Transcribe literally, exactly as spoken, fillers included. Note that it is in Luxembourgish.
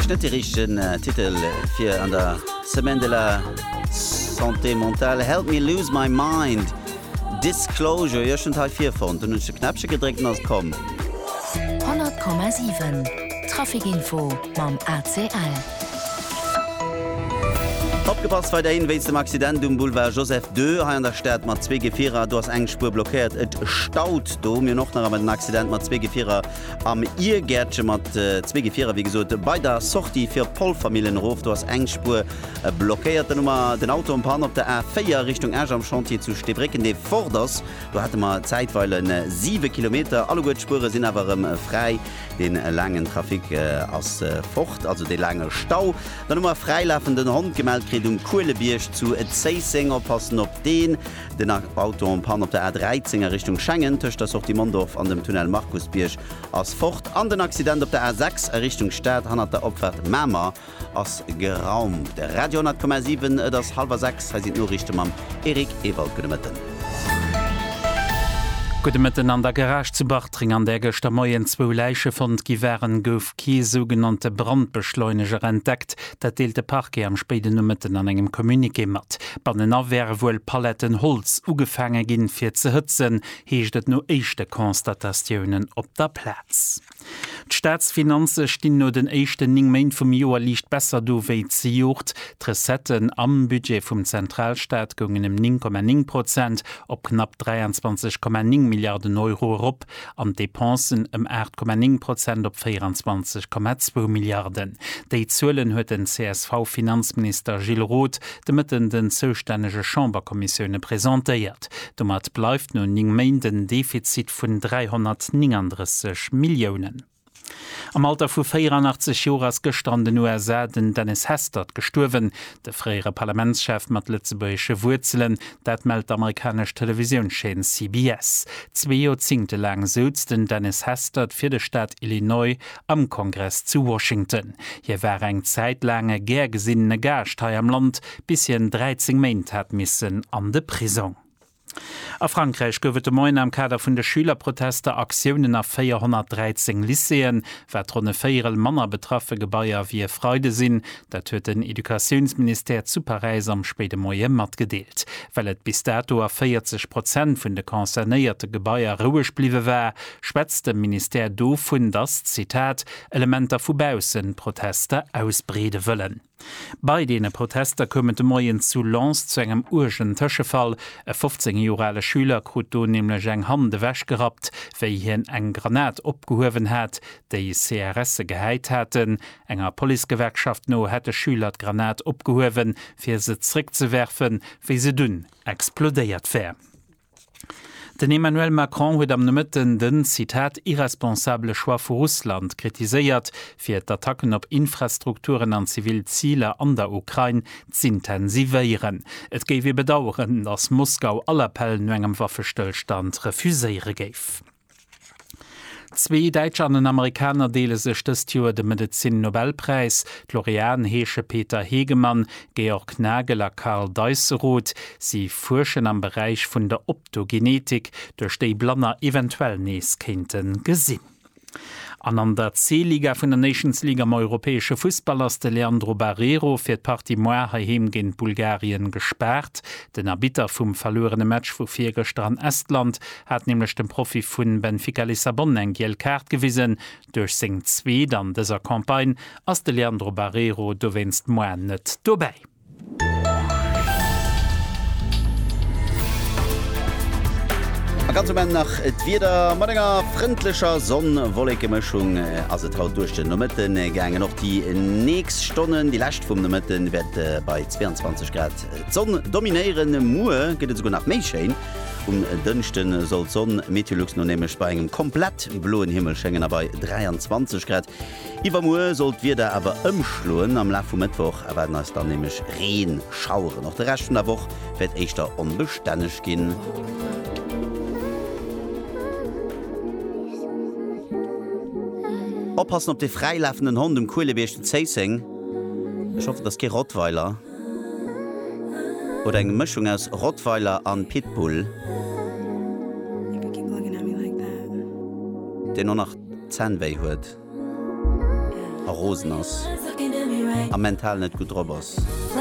nicht den richtigen äh, Titel für an der Semaine de la Santé Mentale. Help me lose my mind. Disclosure, ja schon Teil vier von. Und ein Knäppchen gedrückt und es kommt. hundert Komma sieben Trafikinfo beim A C L. Abgepasst bei der Hinweis dem Accident um Boulevard Joseph deux hier in der Stadt mit zwei Gefährer. Du hast eine Spur blockiert. Es staut da. Wir noch nach einem Accident mit zwei Gefährer am Irrgärtchen mit äh, zwei Gefährer, wie gesagt. Bei der Sortie für Paul-Familienhof, du hast eine Spur äh, blockiert. Dann haben den Auto und Pan auf der A vier Richtung Erge am Chantier zu Stebrecken. Die Vorders, da hatten wir zeitweise äh, sieben Kilometer. Alle gute Spuren sind aber ähm, frei. Den äh, langen Trafik äh, aus äh, Fort, also den langen Stau. Dann haben wir freilaufenden Hund gemeldet um Kuhlebiersch zu Zeisinger passen op den den Auto und Pan op der A dreizehnr Richtung Schengen töcht das auch die Mondorf an dem Tunnel Markusbiersch aus Fort an den Accident op der A sechs Richtung Stadt han der Opfahrt Mama aus Geraum der Radio hundert Komma sieben das halber sechs sind nur Richtung am Erik Ewald gemitten. Gute mitten an der Garage zu Bachtring an der Gester Moien zwo Leiche von Giveren gouf ki sogenannte Brandbeschleuniger entdeckt, dat deelte Parke am speden mitten an engem Kommuniké mat. Bei den Abwehr wohl Paletten Holz ugefangen ginn fir ze hützen, heecht et no echte Konstatationen op der Platz. D'Staatsfinanze stehen no den echten ning Main vum Joer liicht besser do wéi ze jocht. D'Resetten am Budget vum Zentralstaat gungen im neun Komma neun Prozent op knapp dreiundzwanzig Komma neun Milliarden Euro op, an Depensen um acht Komma neun Prozent op vierundzwanzig Komma zwei Milliarden. Dei Zöllen huet den C S V-Finanzminister Gilles Roth demitten den zoustännege Chamberkommissioune präsentéiert. Domat bleifft no ning Main den Defizit vun dreihundertneununddreißig Millionen. Am Alter vu vierundachtzig Joras gestanden U S A den Dennis Hastert gestorven, de freiere Parlamentschef mat lützeburgische Wurzeln, dat meldt amerikasch Televisionschain C B S. Zwei Jahrzehnte lang sitzt den Dennis Hastert fir de Stadt Illinois am Kongress zu Washington. Hier war eng zeitlange gärgesinnene Gast hier am Land, bis hien dreizehn Meint hat missen an de Prison. A Frankreich goufet Moin am Kader vun de Schülerprotester Aktiunen a vierhundertdreizehn Lyceen, wat runne féierel Manner betraffe Gebaier wie Freude sinn, dat huet den Edukationsminister zu Paris am spede Moie mat gedeelt. Well et bis dato a vierzig Prozent vun de konzernéierte Gebaier ruhig bliwe war, schwätzt dem Minister do vun das, Zitat, Elementer vubausen Proteste ausbrede wëllen. Bei dene Protester kommen de Moien zu Lens zu engem urgen Tëschefall. E fünfzehn-jorale Schüler krut do nämlich eng Hand de wäsch gehabt, wéi hien eng Granat opgehowen hat, déi C R S geheit hätten. Enger Polizegewerkschaft no hätte Schüler d Granat opgehowen, fir se zrick zu werfen, wie se dünn explodéiert wär. Den Emmanuel Macron huet am Nëmëtten den Zitat irresponsable Choix vu Russland kritiséiert, fir d'Attacken op Infrastrukturen an Zivilziele an der Ukraine zintensivéieren. Et géif wie bedaueren, dats Moskau all Appellen no engem Waffestillstand refuséiere géif. Zwei Deutsche an den Amerikaner deele sech des Joer de Medizin-Nobelpreis, Florian Heesche Peter Hegemann, Georg Nagel a Karl Deusseroth. Sie forschen am Bereich vun der Optogenetik, durch déi Blanner eventuell nees kennten gesinn. An an der C-Liga vun der Nations League am europäesche Fußballers de Leandro Barreiro fir d'Parti Moir heim gin Bulgarien gesperrt. Den Erbieter vum verlorene Match vu Viergester an Estland hat nämlich dem Profi vun Benfica Lissabon eng gel Kart gewiesen. Durch seng Zweet an déser Kampagne ass de Leandro Barreiro do wennst Moir net dobei. Ganz am Ende nach et wieder mat enger freundlicher Sonnenwollegemischung as et haut durch den Nomitten gange noch die nächst Stunden die Lächt vum Nomitten werd äh, bei zweiundzwanzig Grad Sonne dominieren Mue geht sogar nach Mayschein. Um dünchten soll Sonn Meteorlux no nämlich bei engem komplett bloen Himmel schenken bei dreiundzwanzig Grad. Iwer Mue sollt wir da aber ëmschluen am La vu Mittwoch werden als dann nämlich Reen schauren. Noch der Rest von der Woche wird echt da unbeständig gehen. Oppassen op de freilaufenden Hund im Kuhlebierchten Zeising. Ich hoffe, das geht Rottweiler. Oder eine Mischung aus Rottweiler an Pitbull. Den nur nach Zahnweh hört. a Rosen ass. Am mental net gut Robbers.